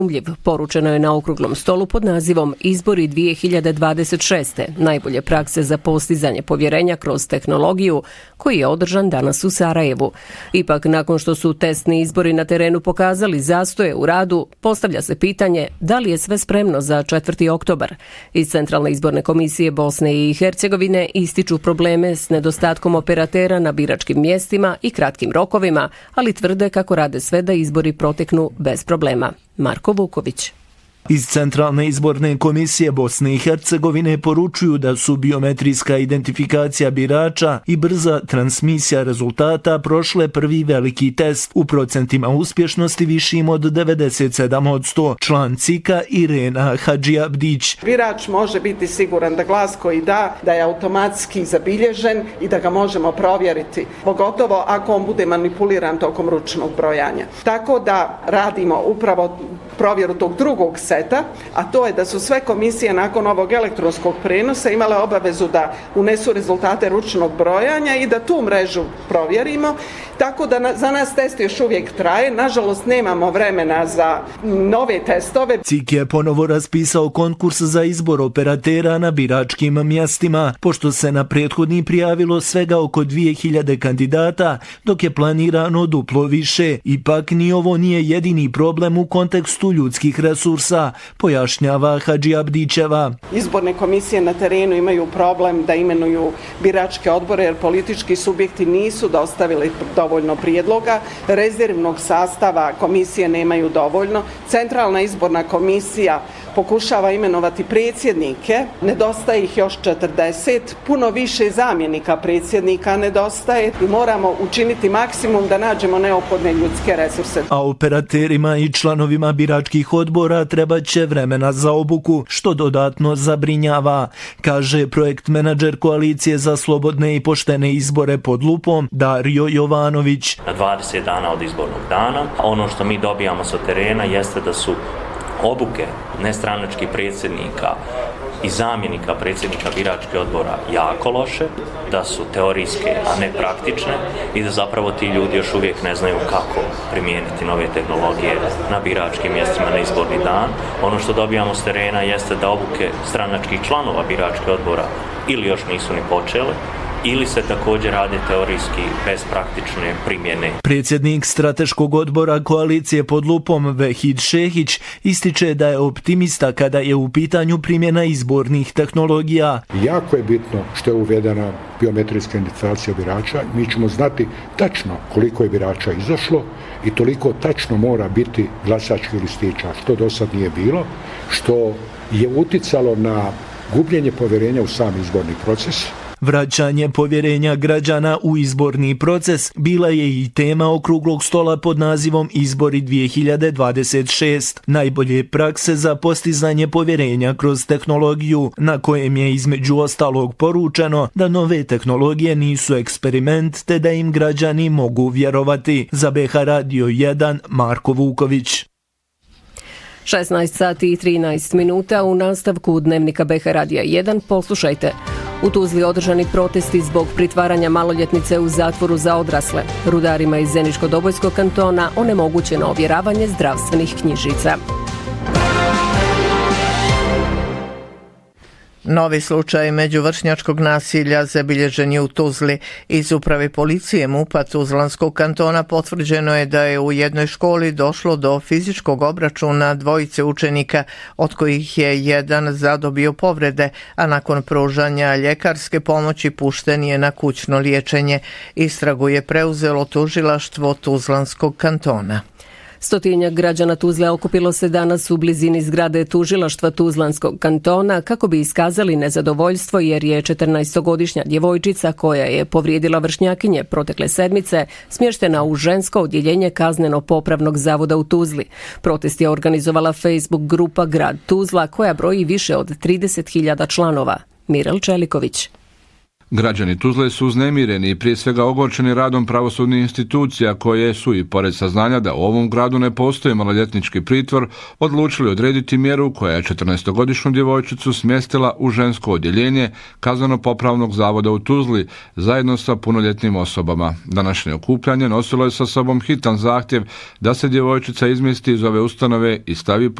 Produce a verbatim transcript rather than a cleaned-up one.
Poručeno je na okruglom stolu pod nazivom Izbori dvije hiljade dvadeset šeste. Najbolje prakse za postizanje povjerenja kroz tehnologiju, koji je održan danas u Sarajevu. Ipak, nakon što su testni izbori na terenu pokazali zastoje u radu, postavlja se pitanje da li je sve spremno za četvrti oktobar. Iz Centralne izborne komisije Bosne i Hercegovine ističu probleme s nedostatkom operatera na biračkim mjestima i kratkim rokovima, ali tvrde kako rade sve da izbori proteknu bez problema. Marko Vuković. Iz Centralne izborne komisije Bosne i Hercegovine poručuju da su biometrijska identifikacija birača i brza transmisija rezultata prošle prvi veliki test u procentima uspješnosti višim od devedeset sedam posto. Član C I K-a Irena Hadžiabdić. Birač može biti siguran da glas koji da, da je automatski zabilježen i da ga možemo provjeriti, pogotovo ako on bude manipuliran tokom ručnog brojanja. Tako da radimo upravo provjeru tog drugog seta, a to je da su sve komisije nakon ovog elektronskog prenosa imale obavezu da unesu rezultate ručnog brojanja i da tu mrežu provjerimo, tako da na, za nas test još uvijek traje. Nažalost, nemamo vremena za nove testove. C I K je ponovo raspisao konkurs za izbor operatera na biračkim mjestima, pošto se na prethodni prijavilo svega oko dvije hiljade kandidata, dok je planirano duplo više. Ipak ni ovo nije jedini problem u kontekstu ljudskih resursa, pojašnjava Hadžiabdićeva. Izborne komisije na terenu imaju problem da imenuju biračke odbore jer politički subjekti nisu dostavili dovoljno prijedloga, rezervnog sastava komisije nemaju dovoljno, Centralna izborna komisija pokušava imenovati predsjednike, nedostaje ih još četrdeset, puno više zamjenika predsjednika nedostaje i moramo učiniti maksimum da nađemo neophodne ljudske resurse. A operaterima i članovima biračkih odbora treba će vremena za obuku, što dodatno zabrinjava, kaže projekt menadžer Koalicije za slobodne i poštene izbore pod lupom Dario Jovanović. Na dvadeset dana od izbornog dana, ono što mi dobijamo sa terena jeste da su obuke nestranačkih predsjednika i zamjenika predsjednika biračkih odbora jako loše, da su teorijske, a ne praktične i da zapravo ti ljudi još uvijek ne znaju kako primijeniti nove tehnologije na biračkim mjestima na izborni dan. Ono što dobijamo s terena jeste da obuke stranačkih članova biračkih odbora ili još nisu ni počele, ili se također rade teorijski bez praktične primjene. Predsjednik strateškog odbora Koalicije pod lupom Vehid Šehić ističe da je optimista kada je u pitanju primjena izbornih tehnologija. Jako je bitno što je uvedena biometrijska identifikacija birača. Mi ćemo znati tačno koliko je birača izašlo i toliko tačno mora biti glasačkih listića, što do sad nije bilo, što je uticalo na gubljenje povjerenja u sam izborni proces. Vraćanje povjerenja građana u izborni proces bila je i tema okruglog stola pod nazivom Izbori dvije hiljade dvadeset šeste. Najbolje prakse za postizanje povjerenja kroz tehnologiju, na kojem je između ostalog poručeno da nove tehnologije nisu eksperiment te da im građani mogu vjerovati. Za B H Radio jedan, Marko Vuković. šesnaest sati i trinaest minuta u nastavku dnevnika B H Radija jedan poslušajte. U Tuzli održani protesti zbog pritvaranja maloljetnice u zatvoru za odrasle. Rudarima iz Zeničko-Dobojskog kantona onemogućeno ovjeravanje zdravstvenih knjižica. Novi slučaj međuvršnjačkog nasilja zabilježen je u Tuzli. Iz uprave policije MUP-a Tuzlanskog kantona potvrđeno je da je u jednoj školi došlo do fizičkog obračuna dvojice učenika, od kojih je jedan zadobio povrede, a nakon pružanja ljekarske pomoći pušten je na kućno liječenje. Istragu je preuzelo tužilaštvo Tuzlanskog kantona. Stotinjak građana Tuzle okupilo se danas u blizini zgrade tužilaštva Tuzlanskog kantona kako bi iskazali nezadovoljstvo jer je četrnaestogodišnja djevojčica koja je povrijedila vršnjakinje protekle sedmice smještena u žensko odjeljenje kazneno-popravnog zavoda u Tuzli. Protest je organizovala Facebook grupa Grad Tuzla koja broji više od trideset hiljada članova. Mirel Čeliković. Građani Tuzle su uznemireni i prije svega ogorčeni radom pravosudnih institucija koje su i pored saznanja da u ovom gradu ne postoji maloljetnički pritvor odlučili odrediti mjeru koja je četrnaestogodišnju djevojčicu smjestila u žensko odjeljenje Kazneno-popravnog zavoda u Tuzli zajedno sa punoljetnim osobama. Današnje okupljanje nosilo je sa sobom hitan zahtjev da se djevojčica izmjesti iz ove ustanove i stavi